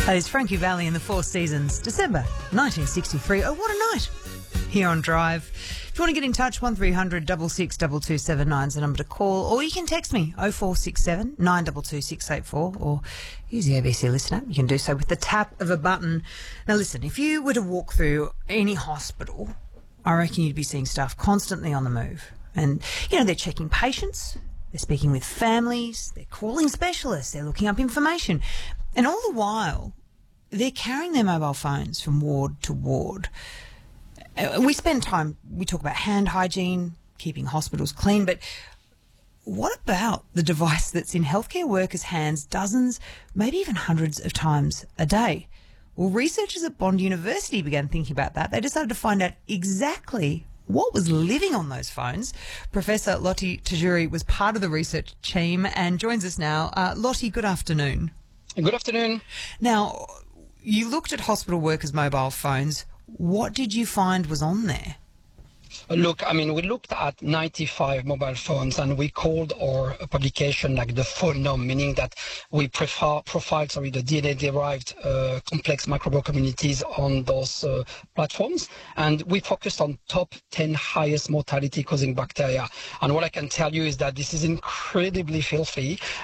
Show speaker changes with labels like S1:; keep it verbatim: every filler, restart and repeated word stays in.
S1: That is Frankie Valli in the Four Seasons, December nineteen sixty-three. Oh, what a night here on Drive. If you want to get in touch, one three hundred six six two two seven nine is the number to call, or you can text me oh four six seven nine two two six eight four, or use the A B C Listen app. You can do so with the tap of a button. Now listen, if you were to walk through any hospital, I reckon you'd be seeing staff constantly on the move. And, you know, they're checking patients, they're speaking with families, they're calling specialists, they're looking up information. And all the while, they're carrying their mobile phones from ward to ward. Uh, We spend time, we talk about hand hygiene, keeping hospitals clean, but what about the device that's in healthcare workers' hands dozens, maybe even hundreds of times a day? Well, researchers at Bond University began thinking about that. They decided to find out exactly what was living on those phones. Professor Lottie Tajuri was part of the research team and joins us now. Uh, Lottie, good afternoon.
S2: Good afternoon.
S1: Now, you looked at hospital workers' mobile phones. What did you find was on there?
S2: Look, I mean, we looked at ninety-five mobile phones and we called our publication like the phenome, meaning that we prefer, profiled sorry, the D N A-derived uh, complex microbial communities on those uh, platforms. And we focused on top ten highest mortality-causing bacteria. And what I can tell you is that this is incredibly filthy.